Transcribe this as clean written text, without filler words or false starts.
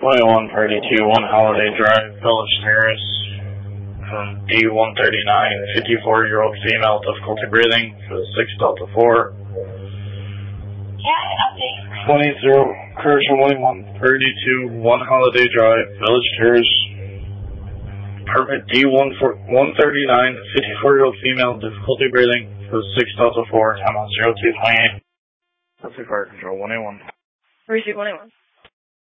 21 Party 2, 1 Holiday Drive, Village Terrace, from D139, 54-year-old female, difficulty breathing, for the 6 Delta 4. 20 Correction 21 Party 2, 1 Holiday Drive, Village Terrace, permit D139, 54-year-old female, difficulty breathing, for the 6 Delta 4, time on 0228. That's the fire control, 181. 3221.